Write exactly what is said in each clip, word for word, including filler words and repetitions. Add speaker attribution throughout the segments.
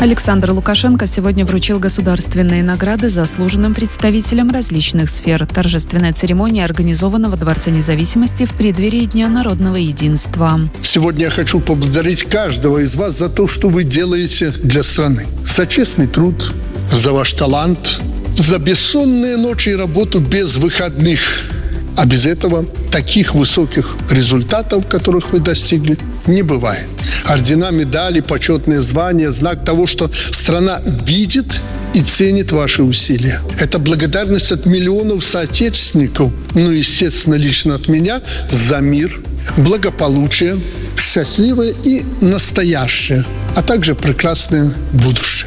Speaker 1: Александр Лукашенко сегодня вручил государственные награды заслуженным представителям различных сфер. Торжественная церемония организована во Дворце независимости в преддверии Дня народного единства.
Speaker 2: Сегодня я хочу поблагодарить каждого из вас за то, что вы делаете для страны. За честный труд, за ваш талант, за бессонные ночи и работу без выходных. А без этого таких высоких результатов, которых вы достигли, не бывает. Ордена, медали, почетные звания – знак того, что страна видит и ценит ваши усилия. Это благодарность от миллионов соотечественников, ну, естественно, лично от меня, за мир, благополучие, счастливое и настоящее, а также прекрасное будущее.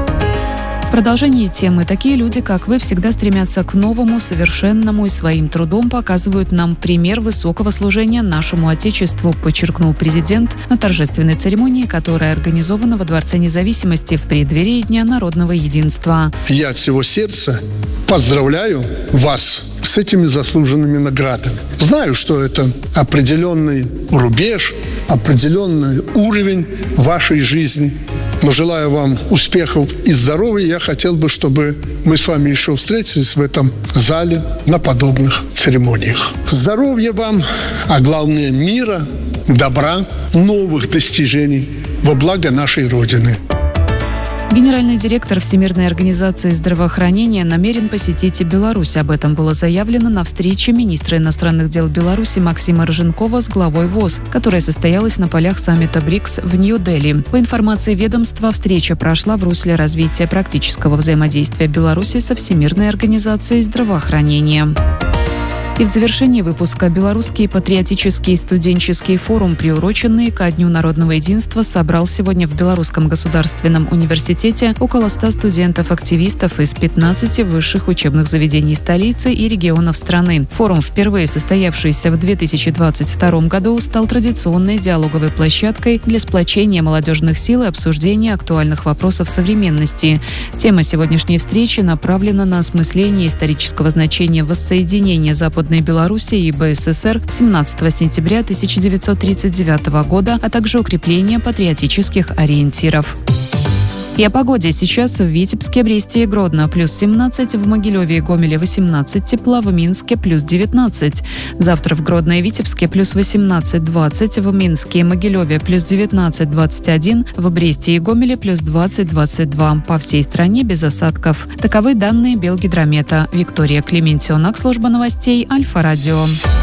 Speaker 1: В продолжении темы такие люди, как вы, всегда стремятся к новому, совершенному и своим трудом показывают нам пример высокого служения нашему Отечеству, подчеркнул президент на торжественной церемонии, которая организована во Дворце независимости в преддверии Дня народного единства.
Speaker 2: Я от всего сердца поздравляю вас с этими заслуженными наградами. Знаю, что это определенный рубеж, определенный уровень вашей жизни. Но желаю вам успехов и здоровья. Я хотел бы, чтобы мы с вами еще встретились в этом зале на подобных церемониях. Здоровья вам, а главное мира, добра, новых достижений во благо нашей Родины.
Speaker 1: Генеральный директор Всемирной организации здравоохранения намерен посетить и Беларусь. Об этом было заявлено на встрече министра иностранных дел Беларуси Максима Рыженкова с главой ВОЗ, которая состоялась на полях саммита БРИКС в Нью-Дели. По информации ведомства, встреча прошла в русле развития практического взаимодействия Беларуси со Всемирной организацией здравоохранения. И в завершении выпуска Белорусский патриотический студенческий форум, приуроченный ко Дню народного единства, собрал сегодня в Белорусском государственном университете около ста студентов-активистов из пятнадцати высших учебных заведений столицы и регионов страны. Форум, впервые состоявшийся в две тысячи двадцать втором году, стал традиционной диалоговой площадкой для сплочения молодежных сил и обсуждения актуальных вопросов современности. Тема сегодняшней встречи направлена на осмысление исторического значения воссоединения Западной Беларуси и БССР семнадцатого сентября тысяча девятьсот тридцать девятого года, а также укрепление патриотических ориентиров. И о погоде. Сейчас в Витебске, Бресте и Гродно плюс семнадцать, в Могилеве и Гомеле восемнадцать тепла, в Минске плюс девятнадцать. Завтра в Гродно и Витебске плюс восемнадцать двадцать, в Минске и Могилеве плюс девятнадцать двадцать один, в Бресте и Гомеле плюс двадцать двадцать два. По всей стране без осадков. Таковы данные Белгидромета. Виктория Клементьевна, служба новостей Альфа-Радио.